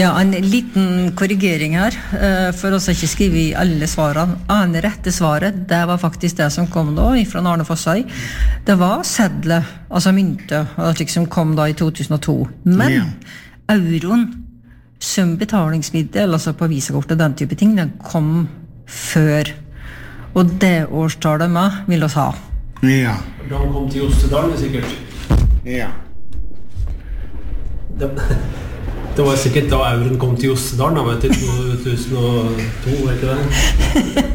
Ja, en liten korrigering her, for oss har ikke skrivet I alle svarene. Det rette svaret, det var faktisk det som kom da, fra Arne Fossøy. Det var sedler, altså mynter, som kom da I 2002. Men euroen, som betalingsmiddel, altså på visakort og den type ting, den kom før. Og det årstallet med vil oss ha. Ja. Da han kom til Jostedalen, sikkert. Ja. Det var sikkert da euroen kom til Jostedalen, da, vet du, 2002, var ikke det?